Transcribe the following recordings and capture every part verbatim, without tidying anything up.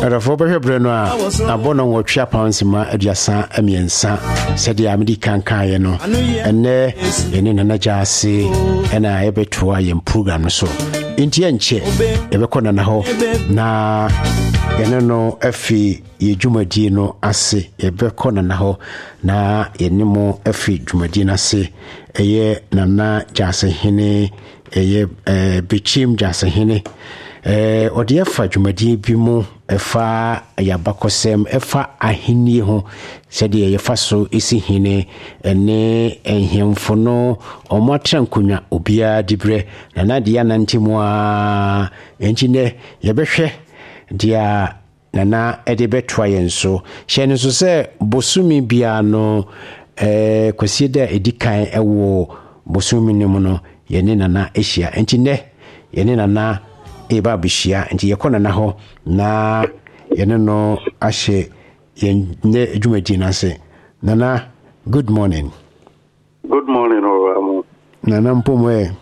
Erafo be hebre no a abono wotwa pounds ma aduasa amiensa sede amedi kankan ye no enne ene nana jase ena ebetoa ye program so inti enche ebekona na ho na ene no afi ye dwumadi no ase ebekona na ho na yenimo afi dwumadi na ase eye nana jase hene eye bichim jase hene eh odi afa dwumadi bi mu efa yabakosem efa ahini ho sede yefa so isi hine ene enhemfo no omwatrankunya obia dibre na nade ya nantimu a enjine yebehwe dia nana ede betwa yenso hye so se bosumi bia no eh kwasieda edikan ewo bosumi ne mu no yene nana ehia enjine yene nana eba bishia nti yekona na ho na yene no ashe yene dwumadi na se nana good morning. Good morning Oramu. Nana mpomo e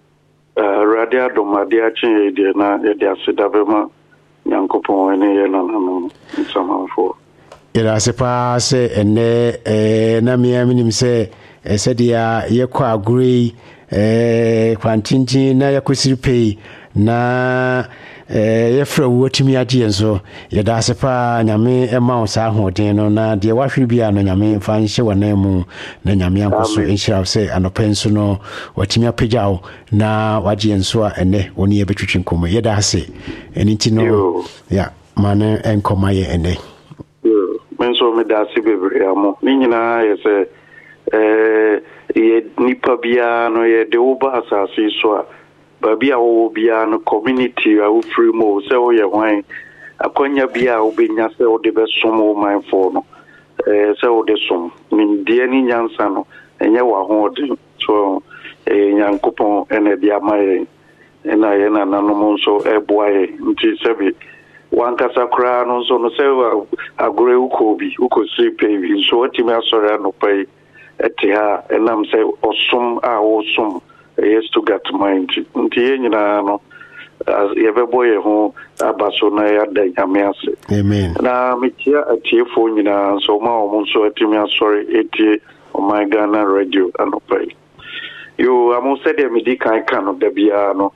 uh radia domadia chin de na de asida bema nyankopon ene ye na no nsamafo ira se pa se ene eh na me aminim se esedia yekwa agree eh kwantinti na yakosiripei na eh yefra wotimi age enso yeda asepa nyame ema wo sa hoden no na de wahwe bia no nyame fa nhye wonam na nyame ankoso enhyira se anopenso no watimi apagyawo na waje enso a ene woni yebetwitwi nkomo yeda ase eniti no ya mane enkoma ye ene menso me da ase bebre amo ni nyina yese eh ye nipa bia no ye de oba asase so a babia wo bia no community a wo free mo se wo ye hwan akonya bia wo benya se wo de besom wo man fo no eh se wo de som ni de ni nyansa no enye wa ho de so eh nyankopon ene dia mai ena ye na nanom so eboa ye nti sebi wankasa kra no so no se agore ukobi ukosi pevi so otimi asore no pai etia enam se osum a wo sum yes to get mind nti yenyina no yebeboye ho abaso na ya da nyame ase amen na mitia atiefo nyina so ma o so atimi asori etie o my Ghana radio anopai yo amu said e medi kan kan no da bia no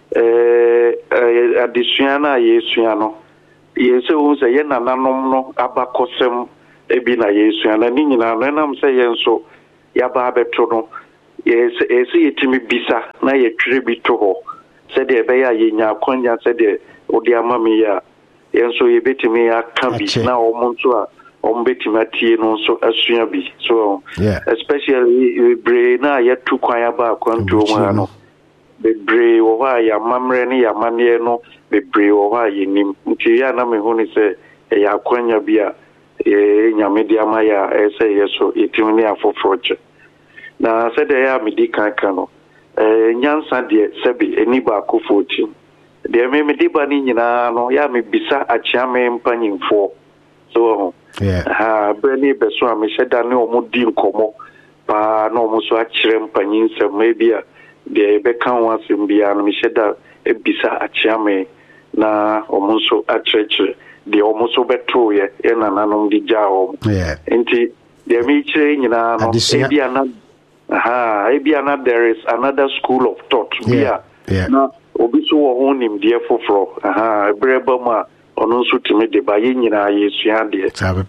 eh adisuana yesuano yese wo se ye nananom no abakosem ebi na yesuana ni nyina no nam se yenso yaba abeto no yes esi yetimi bisa na yetwire bi to ho se de be ya yenya akonya se de odi amami ya yenso yebetimi aka bi na omonto a ombetimi atie no so asua bi so yeah. Especially brain na yetu kwan aba kwanto mu no be brain wo ha ya mamre ne ya mane no be brain wo ha yenim nti ya na me hu ni se ya akonya bi a e nyame dia ma ya ese yeso yetimi ne afofroche na sede ya medi kanka no eh nyansa de sebi eni ba ko fourteen de me medi ba ni nyina no ya me bisa achia me mpanyimfo so yeah ha brani beso a me sheda ne omudi nkomo pa na omo so achire mpanyinse mebia de be kan wasem bia no me sheda e bisa achia me na omo so achirechire de omo so beto ye e na nanom di jawo yeah enti de me chire nyina no e bia na aha maybe another there is another school of thought yeah, yeah. na obi so wo honim de foforo aha breba ma ono so timi de ba yenyina yesua de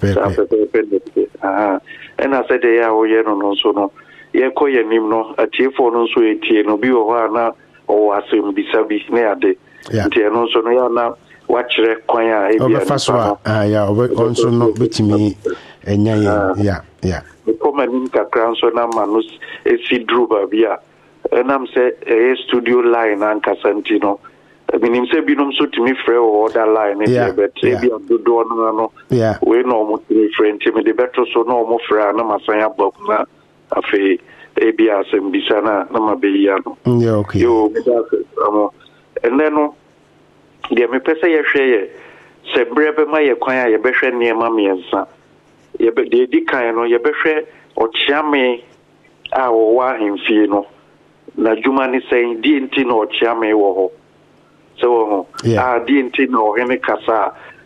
sabepepe aha ena said ya wo ye no no so no ye koye nim no atiefo no so etie no bi wo ha na o asem bisabi na ade nti eno so no ya na wachire kwan a e bia no ah ya onso no betimi enya ye ya ya koma nim kakran so na manus esi druba bia enam se e studio line anka santino minim se binom so timi frɛ o order line e bet e bia dodo no no we no mo timi frɛ ntimi de beto so no mo frɛ na masanya bok na afi e bia sem bisana na mabeya no yeah okay yo amo eneno de me pese ye hwɛ ye se brebe ma ye kwan a ye behwɛ niema miensa ye be de di kan no ye behwɛ ochiame a wo wa hemfie no na juma ni sei di enti no ochiame wo ho so wo ho a di enti no hene kasa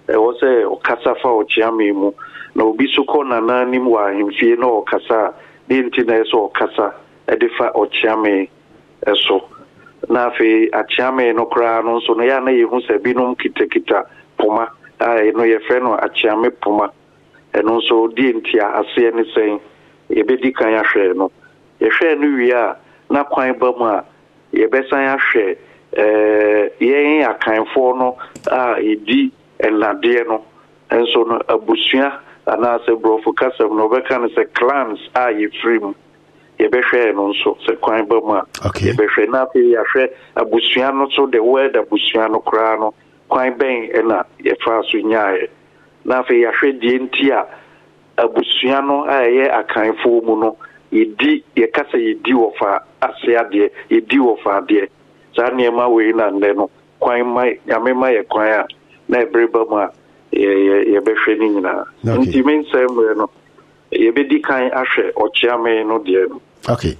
ɛwɔ sɛ ɔkasa fa ɔkyeame mu na obi so kɔ nana nim wɔ ahemfie na ɔkasa de nti na ɛsɛ ɔkasa ɛde fa ɔkyeame ɛso na afei akyeame no koraa no nso no yɛ na yɛhu sɛ binom kitakita poma a ɛno yɛfrɛ no akyeame poma ɛno nso de nti a aseɛ ne sɛn yɛbɛdi kan ahwɛ no yɛhwɛ no wie a na kwan ba mu a yɛbɛsan ahwɛ ɛɛ yɛn akanfoɔ no a yɛdi ɛnadeɛ no nso no abusua anaasɛ borɔfo kasam no ɔbɛka no sɛ clans a yɛfiri mu yɛbɛhwɛ no nso sɛ kwan ba mu a yɛbɛhwɛ na afei yɛahwɛ abusua no so the word abusua no koraa no kwan bɛn ɛna yɛfa so nyaeɛ na afei yɛahwɛ deɛ nti a abusua no a ɛyɛ akanfoɔ mu no yɛdi yɛka sɛ yɛdi wɔ fa ase adeɛ yɛdi wɔ fa adeɛ saa nneɛma wei na nnɛ no kwan ma nyame ma yɛ kwan a na ɛbere ba mu a yɛbɛhwɛ no nyinaa nti me nsɛm mmerɛ no yɛbɛdi kan ahwɛ ɔkyeame no deɛ no okay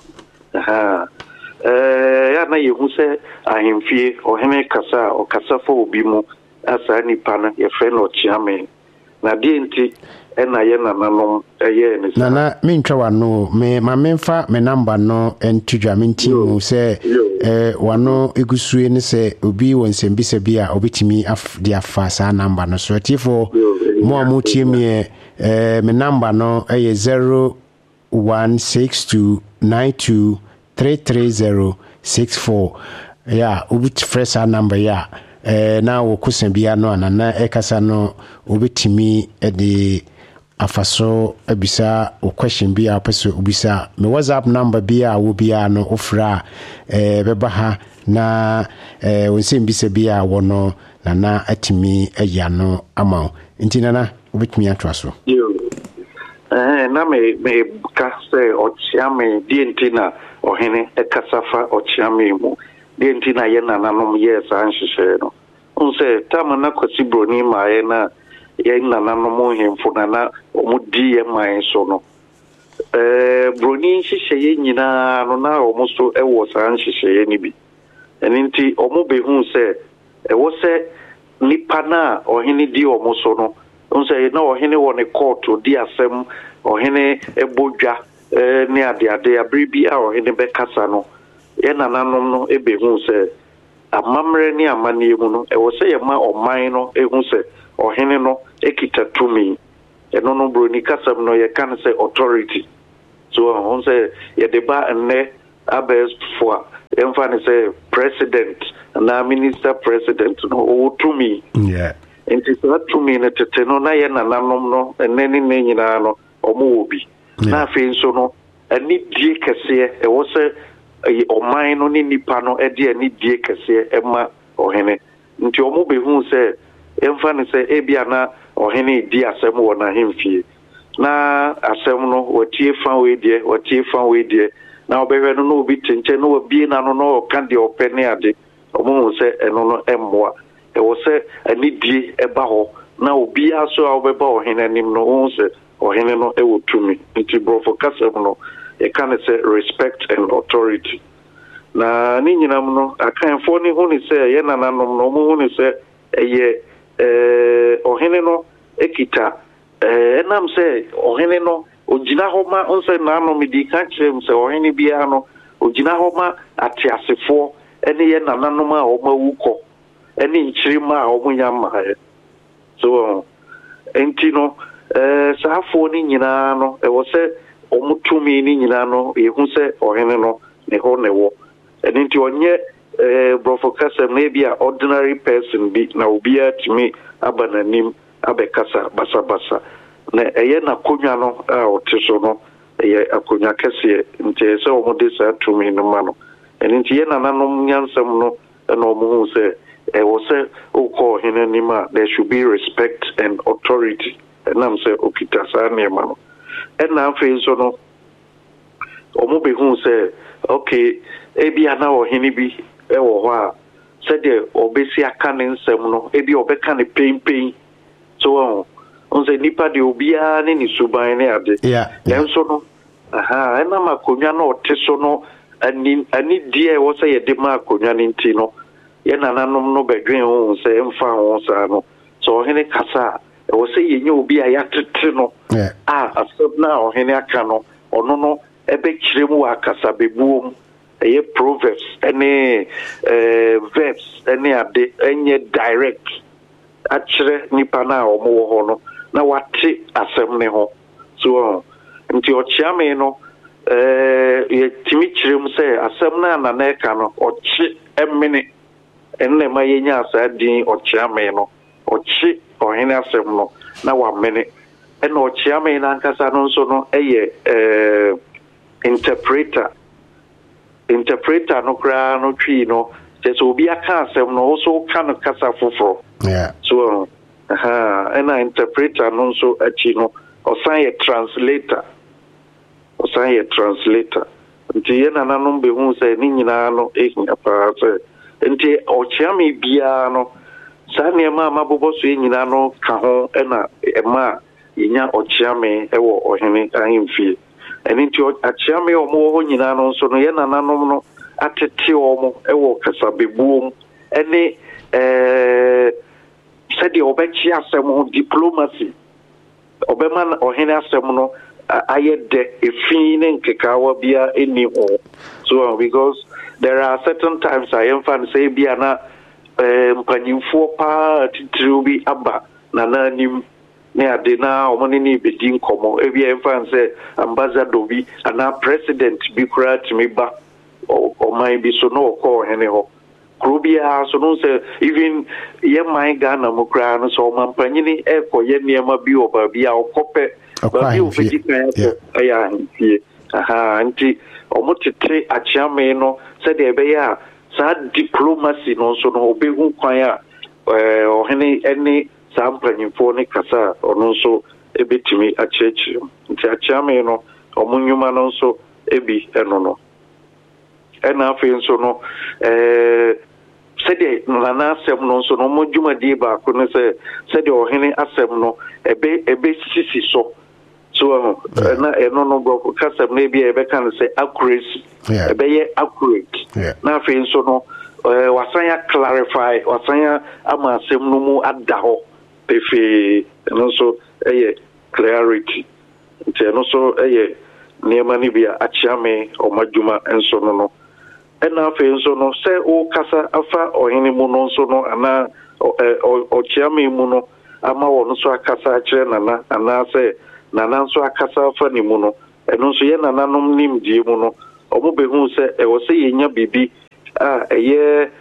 aha eh ya na yɛhu sɛ ahemfie ɔhene kasa a ɔkasa fa obi mu asa nipa no yɛfrɛ no ɔkyeame na deɛ nti ɛna yɛ nananom ɛyɛ ne sa nana mentwa wano me ma memfa me number no entudwa menti mu sɛ eh wano egusue ne sɛ obi wɔ nsɛmbisa bi a obetimi af de afa saa number no so atifo mo a mo tie me eh me number no ɛyɛ zero one six two nine two three three zero six four yeah obit fresh our number yeah eh na wo kusan bia no anana ekasa no obetimi e de afaso abisa o question bia apeso obisa me WhatsApp number bia wo bia no ofra eh beba ha na eh wonsem bisa bia wo no nana atimi aya no ama nti nana obetimi atwa so eh na me me ka se ɔkyeame die nti na ɔhene ɛkasafa ɔkyeame mu die nti na yɛ nananom yɛ saa nhyehyɛ no unse tama na kwasi broni ma yɛ na yɛ nananom hemfo na na ɔmo di yɛ man so no eh broni nhyehyɛ yɛ nyinaa no na ɔmo so ɛwɔ saa nhyehyɛ yɛ ni bi ɛni nti ɔmo behu sɛ ɛwɔ sɛ nipa na ɔhene di ɔmo so no unse na ɔhene wɔ ne court di asɛm ɔhene ɛbodwa eh ne ade ade abribi a ɔhene bɛkasa no yɛ nananom no ebehu sɛ amamre ne amanie mu no ɛwɔ sɛ yɛ ma ɔman no ehu sɛ ɔhene no ekita tumi ɛno no broni kasam no yɛ kan sɛ authority so ɔhon sɛ yɛ de ba nnɛ abɛfo a yɛmfa ne sɛ president na minister president no ɔwɔ tumi yeah nti sɛ tumi no tete no na yɛ nananom no ɛnɛ ne ne nyinaa no ɔmo wɔ bi na afei nso no ani die kɛseɛ ɛwɔ sɛ ɔman no ne nipa no ɛde ani die kɛseɛ ɛma ɔhene nti ɔmo behu sɛ ɛmfa ne sɛ ebia na ɔhene di asɛm wɔ n'ahemfie na asɛm no wɔtie fa wei deɛ wɔtie fa wei deɛ na ɔbɛhwɛ no na obi te nkyɛn na wabie n'ano na ɔka deɛ ɔpɛ ne ade ɔmo hu sɛ ɛno no ɛmmoa ɛwɔ sɛ ani die ɛba hɔ na obiara so a ɔbɛba ɔhene anim no ɔhu sɛ ɔhene no ɛwɔ tumi nti borɔfo kasɛm no yɛka ne sɛ respect and authority na ne nyinam no akanfoɔ ne hu ne sɛ yɛ nananom no ɔmo hu ne sɛ ɛyɛ ɛɛ ɔhene no ekita ɛɛ ɛnam sɛ ɔhene no ogyina hɔ ma nsɛ nanom di ka kyerɛ m sɛ ɔhene biara no ogyina hɔ ma ateasefoɔ ɛne yɛ nananom a ɔmo awu kɔ ɛne nkyirima a ɔmo nya mmaeɛ so enti no ɛɛ saafoɔ ne nyinaa no ɛwɔ sɛ ɔmo tumi ne nyinaa no yɛhu sɛ ɔhene no ne hɔ ne wɔ ɛno nti ɔnyɛ ɛɛ borɔfo kasɛm na ebi a ordinary person bi na obiara tumi aba n'anim abɛkasa basabasa na ɛyɛ n'akonnwa no a ɔte so no ɛyɛ akonnwa kɛseɛ nti ɛyɛ sɛ ɔmo de saa tumi no ma no ɛno nti yɛ nananom nyansɛm no ɛna ɔmo hu sɛ ɛwɔ sɛ wokɔ ɔhene anim a there should be respect and authority ɛnam sɛ okita saa nneɛma no ɛna afei nso no ɔmo behu sɛ okay ebi ana ɔhene bi ɛwɔ hɔ a sɛdeɛ ɔbɛsi aka ne nsɛm no ebi ɔbɛka ne pɛnpɛn so ɔn ɔnsɛ nipa deɛ obiara ne ne suban ne ade nanso no aha ɛnam akonnwa no ɔte so no ani ani deɛ ɛwɔ sɛ yɛde ma akonnwa no nti no yɛ nananom no bɛdwen ho sɛ ɛmfa ho saa no so hene kasa e wo se yenye obi a yatete no ah asem na o hene aka no ono no ebe kiremu akasa bebuom eye proverbs ene eh verbs ene ade enye direct akire nipa na o mo ho no na wate asem ne ho so nti o chiame no eh ye timi kirem se asem na na na eka no o chi emene enne ma yenya asadin o chiame no o chi o hene asem no na wa mene ene o chiame na nkasa no so no eye eh interpreter interpreter no kra no twi no se so obi aka asem no so kan kasa foforo yeah so aha and an interpreter no so achi no o san ye translator o san ye translator nti ye na nanom be hu se ni nyina no e pa se nti o chiame bia no sa ne ma mabobo so nyina no ka ho e na e ma yenya o chiame e wo ohene ahemfie eni nti o chiame o mo ho nyina no so no ye na nanom no atete o mo e wo kasa bebuom eni eh said the obechi asem diplomacy obeman ohene asem no ayede efin nkekawa bia eni ho so because there are certain times I am fan say bia na mpanyimfo pa titiri bi aba na nanim ne ade na omoni ni bedi nkomo e bia am fan say ambassador bi ana president bi kura timi ba o mai bi so no ko hene ho Krubia so no say even ye my Ghana mo kra no so mampanyini e ko ye niema bi oba bia okope ba bi ofiti kan ya ntie aha nti omotete achiame no say de be ya sa diplomacy no so no obehu kwan ya eh ohene eni sa mpanyimfo ne kasa ono so ebetimi achechi nti achiame no omunyuma no so ebi eno no ena afi so no eh sede nana asem no so no modwuma di ba ko ne se sede ohene asem no ebe ebe sisi so so na eno no bro kasem na bi ebe kan se accuracy ebe ye accurate na afi so no wasan ya clarify wasan ya ama asem no mu ada ho efe no so eye clarity nti no so eye niema ni bia achiame o madwuma enso no no ena fe nso no se o kasa afa ohene mu no nso no ana o chiame mu no ama wo no so akasa akire nana ana se nana nso akasa afa ni mu no eno nso ye nana nom nim die mu no omo behu se e wo se yenya bibi a eye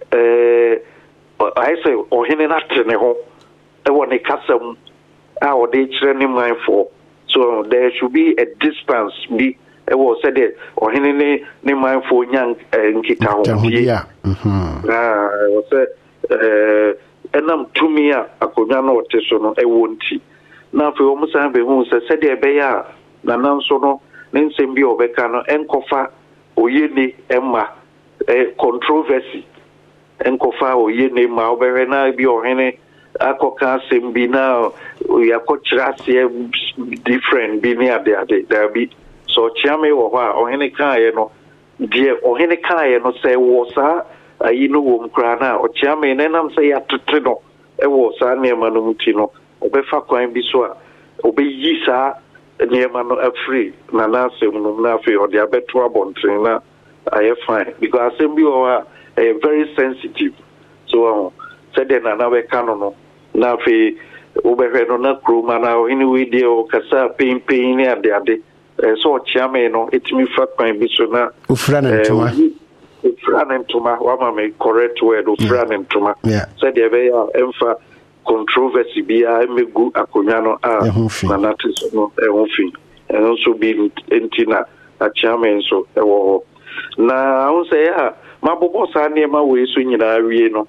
eh I say ohene na tene ho e wo ne kasa mu a o de kire ni mindful so there should be a distance be e wo said it or hene ne ne mindful nyang nkita ho bia mhm ah wo say eh enam tumi a akonya na ote so no e wo nti na fe wo musan be hu se said e be ya na nan so no ne nsem bi obeka no enkofa oyeni emma eh controversy enkofa oyeni ma obere na bi ohene akoka sembi na yakokira se different bi ni ade ade there be so chiame wo ha ohene kaaye no die ohene kaaye no se wo sa ayi no wo mkra na o chiame ne nam se ya tete no e wo sa ne ma no muti no obefa kwan bi so a obeyi sa ne ma no afri na na se no na afi o de abeto abontin na aye fine because assembly wo ha very sensitive so said na na we kanono na afi obehwe no na kroma na ohene we de o kasa pin pin ne ade ade so chiame no etimi fa kwan bi so na ufrana ntoma ufrana ntoma wa ma me correct word ufrana ntoma said de be ya emfa controversy bia emegu akonya no a na nati so no e ho fi e so bi entina a chiame so e wo ho na o se ya mabobo sa ne ma we so nyina wie no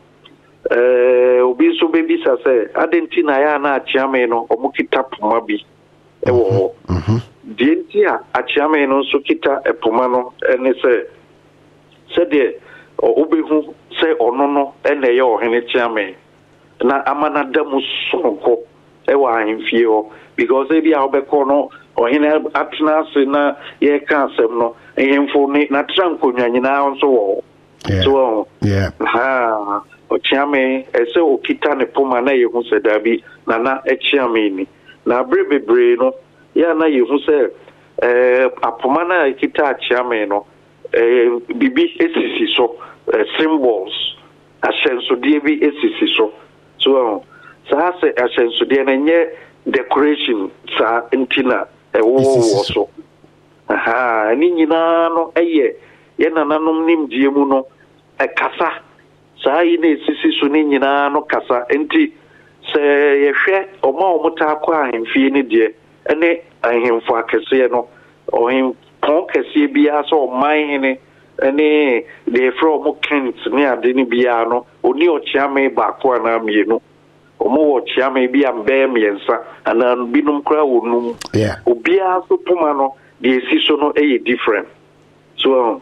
eh obi so bebi sa se adentina ya na chiame no omukita poma bi e wo ho mhm dientia achiame no so kita epoma no ene se se de obehu se ono no ene ye ohene chiame na amana damu sonko e wa ahemfie ho because e bia obeko no ohene atna se na ye ka asem no ehemfo ni na tranko nyanyina nso wo so yeah ha Ochiame ese okita ne poma na yehu se dabi na na echiame ni na abre bebre no ya na yehu se eh apoma na ekita achiame no eh bibi esisi so uh, symbols asensodie bi esisi so so sa se asensodie na nye decoration sa ntina e wo wo so aha ni nyina no eye ye nananom nim die mu no e kasa sa yi na esisi so ni nyina no kasa enti se ye hwe oma omuta akwa ahemfie ni de ene ahemfo akese no ohim pon kese bia so oman ni ene de fro mo kent ni ade ni bia no oni ochiame ba akwa na mienu omo ochiame bia mbe miensa ana binum kra wonum yeah obia so poma no de esiso no e different so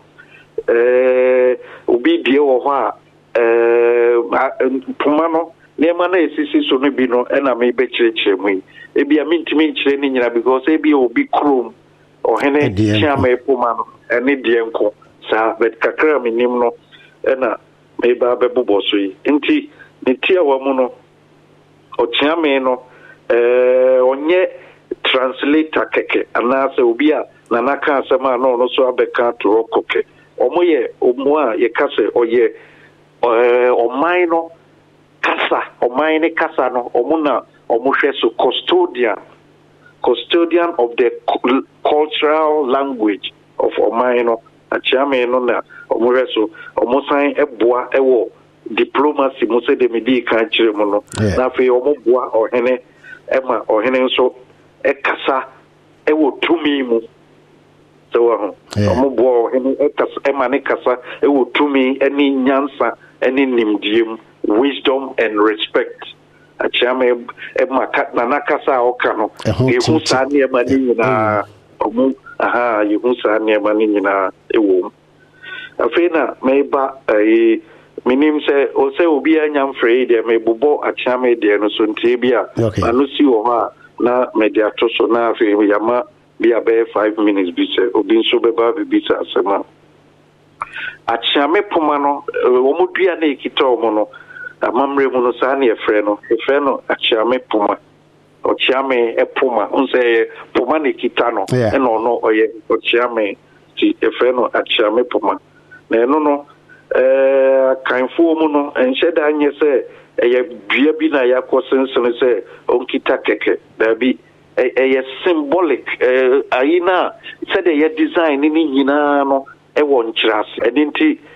eh obi die wo ho a eh poma no nema na esisi so no bi no ena me be kirekire mu e bia mintimi nkire ni nyina because e bia obi krom ohene chiame poma no ene die nko sa bet kakra minim no ena me ba be bobo so yi nti ne tia wa mu no o chiame no eh onye translator keke anase obi a na naka asema no no so abeka to koke omoye omo a ye kase oye eh omai no kasa omai ne kasa no omo na omo hwe so custodian custodian of the cultural language of omai no achiame no na omo hwe so omo san eboa ewo diplomacy mo se de medi kan kire mo no na fe omo boa ohene ema ohene nso e kasa e wo tumi mu so ho omo boa ohene e kasa e ma ne kasa e wo tumi eni nyansa eni nimdiem wisdom and respect achame e ma na na kasa o kano e hu sa ne ma ni na omo aha ye hu sa ne ma ni na e wo afena meba e minim se o se obi anya mfrey de me bobo achame de no so ntie bia anu si wo ha na media to so na afi yama bia be five minutes bi se obi nso be ba bi sa asema achame poma no wo mu dua na ekita wo no amamre mu no sa na efre no efre no achame poma ochame e poma unse poma na ekita no e no no oye ochame ti efre no achame poma na eno no eh kanfo mu no enhye da anye se eye dua bi na yakosensen se onkita keke da bi eye symbolic eh ayina se de ye design ni nyina no e won kiras edinti